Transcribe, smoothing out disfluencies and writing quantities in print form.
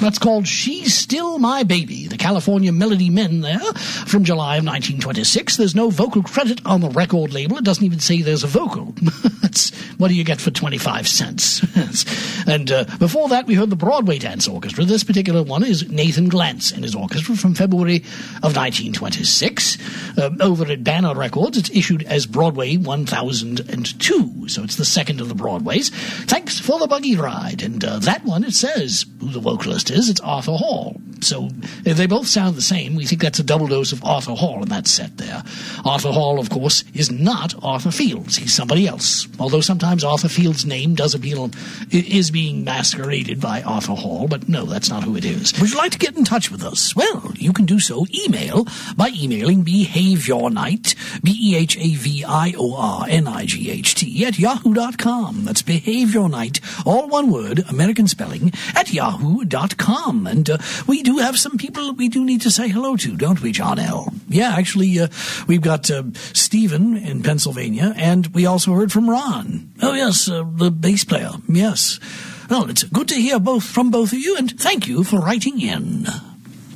That's called She's Still My Baby, the California Melody Men there, from July of 1926. There's no vocal credit on the record label. It doesn't even say there's a vocal. That's what do you get for 25 cents? And before that, we heard the Broadway Dance Orchestra. This particular one is Nathan Glantz and his orchestra from February of 1926. Over at Banner Records, it's issued as Broadway 1002, so it's the second of the Broadways. Thanks for the Buggy Ride. And that one, it says who the vocalist is. It's Arthur Hall. So they both sound the same. We think that's a double dose of Arthur Hall in that set there. Arthur Hall, of course, is not Arthur Fields. He's somebody else. Although sometimes Arthur Fields' name is being masqueraded by Arthur Hall, but no, that's not who it is. Would you like to get in touch with us? Well, you can do so by emailing behaviornight, BehaviorNight at yahoo.com. That's behaviornight, all one word, American spelling, at yahoo.com. And we do have some people we do need to say hello to, don't we, John L.? Yeah, actually, we've got Stephen in Pennsylvania, and we also heard from Ron. Oh, yes, the bass player, yes. Well, it's good to hear from both of you, and thank you for writing in.